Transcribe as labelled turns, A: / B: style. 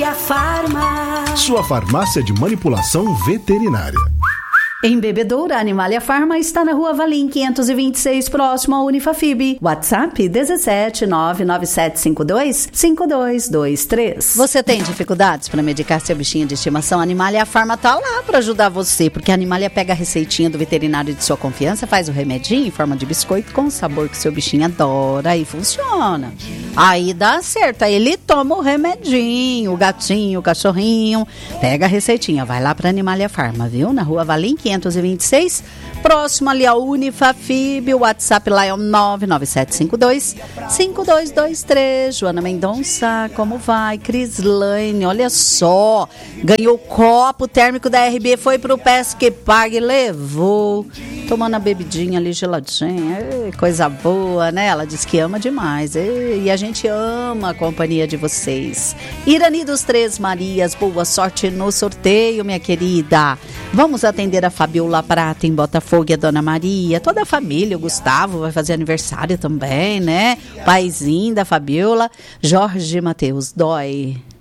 A: Animalia Farma.
B: Sua farmácia de manipulação veterinária.
C: Em Bebedouro, a Animalia Farma está na Rua Valim 526, próximo ao Unifafib. WhatsApp 17 99752 5223. Você tem dificuldades para medicar seu bichinho de estimação? A Animalia Farma tá lá para ajudar você, porque a Animalia pega a receitinha do veterinário de sua confiança, faz o remedinho em forma de biscoito com o sabor que seu bichinho adora e funciona. Aí dá certo, aí ele toma o remedinho, o gatinho, o cachorrinho, pega a receitinha, vai lá para Animalia Farma, viu? Na Rua Valim 526, próximo ali ao Unifafib. O WhatsApp lá é o 99752 5223. Joana Mendonça, como vai? Crislaine, olha só, ganhou o copo térmico da RB, foi pro Pesque Pague, levou, tomando a bebidinha ali geladinha. Ei, coisa boa, né? Ela diz que ama demais. Ei, e a gente ama a companhia de vocês. Irani dos Três Marias, boa sorte no sorteio, minha querida. Vamos atender a Fabiola Prata em Botafogo e a Dona Maria, toda a família. O Gustavo vai fazer aniversário também, né? Paizinho da Fabiola, Jorge Matheus Dói.